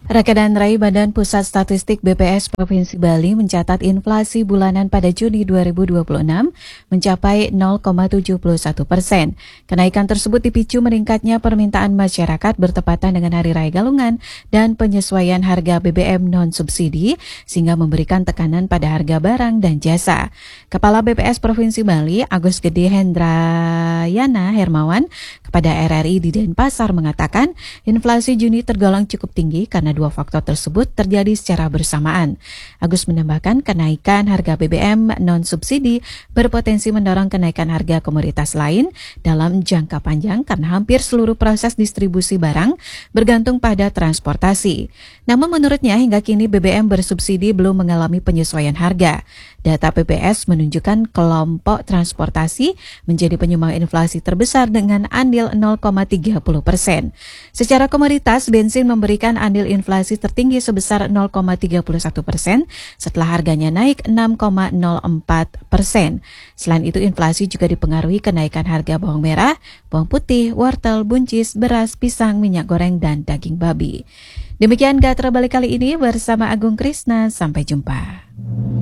Rekanan Raih Badan Pusat Statistik BPS Provinsi Bali mencatat inflasi bulanan pada Juni 2026 mencapai 0,71%. Kenaikan tersebut dipicu meningkatnya permintaan masyarakat bertepatan dengan Hari Raya Galungan dan penyesuaian harga BBM non-subsidi sehingga memberikan tekanan pada harga barang dan jasa. Kepala BPS Provinsi Bali, Agus Gede Hendrayana Hermawan, kepada RRI di Denpasar mengatakan inflasi Juni tergolong cukup tinggi karena dua faktor tersebut terjadi secara bersamaan. Agus menambahkan kenaikan harga BBM non-subsidi berpotensi mendorong kenaikan harga komoditas lain dalam jangka panjang karena hampir seluruh proses distribusi barang bergantung pada transportasi. Namun menurutnya hingga kini BBM bersubsidi belum mengalami penyesuaian harga. Data BPS menunjukkan kelompok transportasi menjadi penyumbang inflasi terbesar dengan andil 0,30%. Secara komoditas, bensin memberikan andil inflasi tertinggi sebesar 0,31% setelah harganya naik 6,04%. Selain itu, inflasi juga dipengaruhi kenaikan harga bawang merah, bawang putih, wortel, buncis, beras, pisang, minyak goreng, dan daging babi. Demikian Gatra Balik kali ini bersama Agung Krisna. Sampai jumpa.